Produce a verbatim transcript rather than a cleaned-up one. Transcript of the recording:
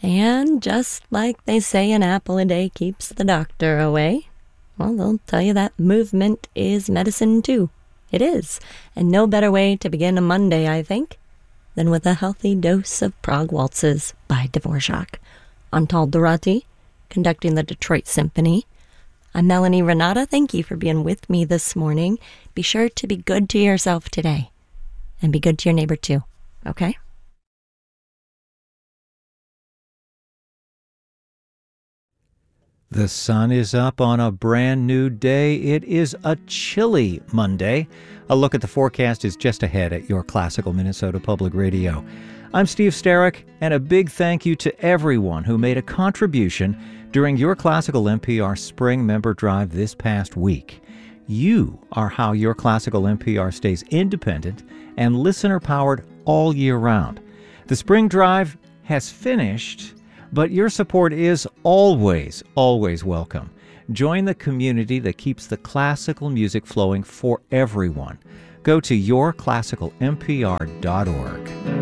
And just like they say an apple a day keeps the doctor away, well, they'll tell you that movement is medicine too. It is. And no better way to begin a Monday, I think, than with a healthy dose of Prague Waltzes by Dvorak. I'm Tal Dorati, conducting the Detroit Symphony. I'm Melanie Renata. Thank you for being with me this morning. Be sure to be good to yourself today. And be good to your neighbor too, okay? The sun is up on a brand new day. It is a chilly Monday. A look at the forecast is just ahead at your Classical Minnesota Public Radio. I'm Steve Sterrick, and a big thank you to everyone who made a contribution during your Classical N P R Spring Member Drive this past week. You are how your Classical N P R stays independent and listener-powered all year round. The Spring Drive has finished, but your support is always, always welcome. Join the community that keeps the classical music flowing for everyone. Go to your classical n p r dot org.